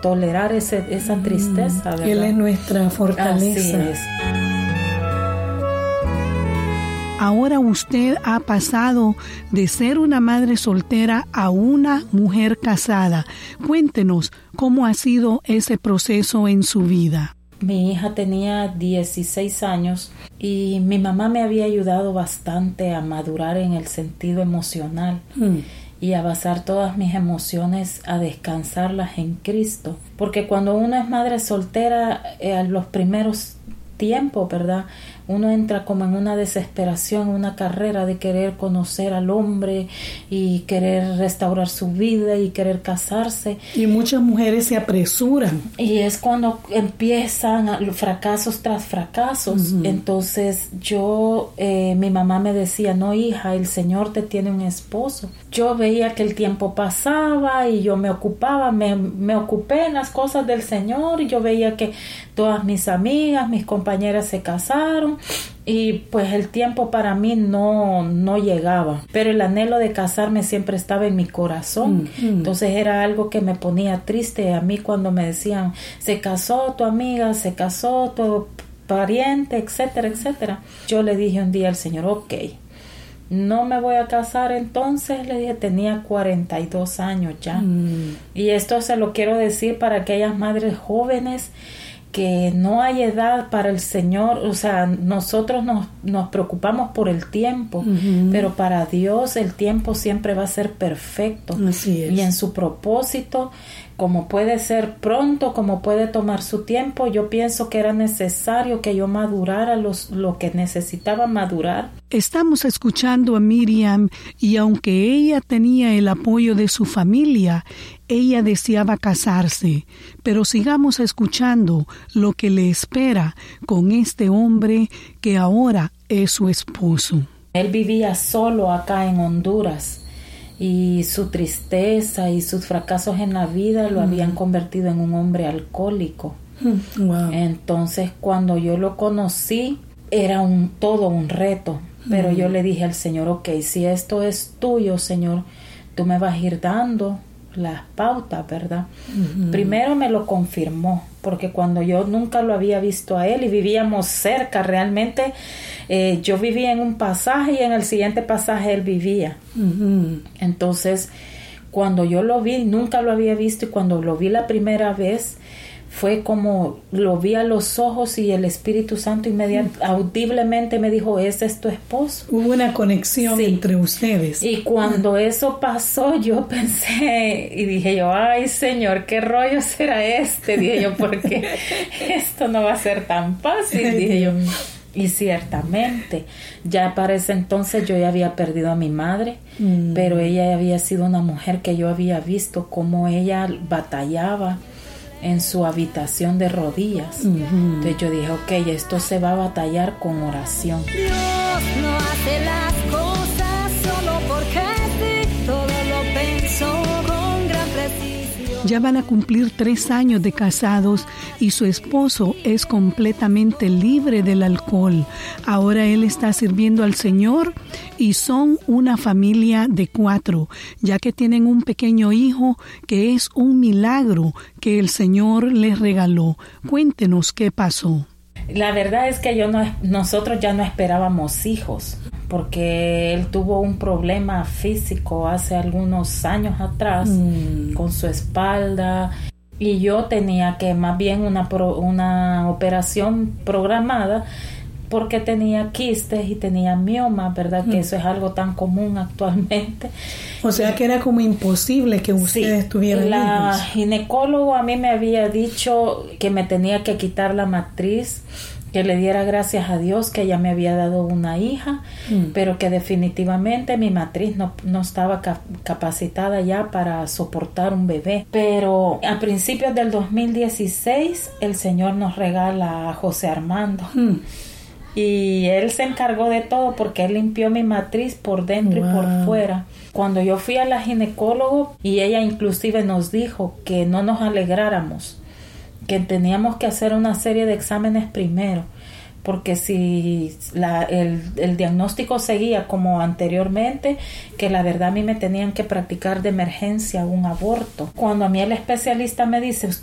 tolerar esa tristeza, ¿verdad? Él es nuestra fortaleza. Así es. Ahora usted ha pasado de ser una madre soltera a una mujer casada. Cuéntenos cómo ha sido ese proceso en su vida. Mi hija tenía 16 años y mi mamá me había ayudado bastante a madurar en el sentido emocional y a basar todas mis emociones, a descansarlas en Cristo. Porque cuando uno es madre soltera, los primeros tiempos, ¿verdad? Uno entra como en una desesperación, una carrera de querer conocer al hombre y querer restaurar su vida y querer casarse. Y muchas mujeres se apresuran. Y es cuando empiezan fracasos tras fracasos. Entonces mi mamá me decía, no hija, el Señor te tiene un esposo. Yo veía que el tiempo pasaba y yo me ocupaba, me ocupé en las cosas del Señor y yo veía que todas mis amigas, mis compañeras se casaron. Y pues el tiempo para mí no llegaba, pero el anhelo de casarme siempre estaba en mi corazón. Entonces era algo que me ponía triste a mí cuando me decían, se casó tu amiga, se casó tu pariente, etcétera, etcétera. Yo le dije un día al Señor, ok, no me voy a casar. Entonces le dije, tenía 42 años ya. Y esto se lo quiero decir para aquellas madres jóvenes que no hay edad para el Señor. O sea, nosotros nos preocupamos por el tiempo, pero para Dios el tiempo siempre va a ser perfecto. Así es. Y en su propósito, como puede ser pronto, como puede tomar su tiempo, yo pienso que era necesario que yo madurara lo que necesitaba madurar. Estamos escuchando a Miriam y aunque ella tenía el apoyo de su familia, ella deseaba casarse. Pero sigamos escuchando lo que le espera con este hombre que ahora es su esposo. Él vivía solo acá en Honduras y su tristeza y sus fracasos en la vida lo habían convertido en un hombre alcohólico. Wow. Entonces, cuando yo lo conocí, era todo un reto. Pero yo le dije al Señor, ok, si esto es tuyo, Señor, tú me vas a ir dando las pautas, ¿verdad? Primero me lo confirmó, porque cuando yo nunca lo había visto a él y vivíamos cerca, realmente yo vivía en un pasaje y en el siguiente pasaje él vivía. Entonces, cuando yo lo vi, nunca lo había visto, y cuando lo vi la primera vez, fue como lo vi a los ojos y el Espíritu Santo audiblemente me dijo, ese es tu esposo. Hubo una conexión entre ustedes. Y cuando eso pasó, yo pensé y dije yo, ay Señor, ¿qué rollo será este? Dije yo, porque esto no va a ser tan fácil, dije yo. Y ciertamente, ya para ese entonces yo ya había perdido a mi madre, pero ella había sido una mujer que yo había visto cómo ella batallaba en su habitación de rodillas. Entonces yo dije, ok, esto se va a batallar con oración. Dios no hace las cosas solo porque sí, todo lo pensó con gran precisión. Ya van a cumplir 3 años de casados y su esposo es completamente libre del alcohol. Ahora él está sirviendo al Señor y son una familia de 4, ya que tienen un pequeño hijo que es un milagro que el Señor les regaló. Cuéntenos qué pasó. La verdad es que nosotros ya no esperábamos hijos, porque él tuvo un problema físico hace algunos años atrás con su espalda, y yo tenía que más bien una operación programada porque tenía quistes y tenía mioma, ¿verdad? Que eso es algo tan común actualmente. O sea que era como imposible que ustedes tuvieran hijos. La ginecólogo a mí me había dicho que me tenía que quitar la matriz, que le diera gracias a Dios que ella me había dado una hija, pero que definitivamente mi matriz no estaba capacitada ya para soportar un bebé. Pero a principios del 2016 el Señor nos regala a José Armando. Y él se encargó de todo porque él limpió mi matriz por dentro y por fuera. Cuando yo fui a la ginecólogo, y ella inclusive nos dijo que no nos alegráramos, que teníamos que hacer una serie de exámenes primero, porque si el diagnóstico seguía como anteriormente, que la verdad a mí me tenían que practicar de emergencia un aborto. Cuando a mí el especialista me dice,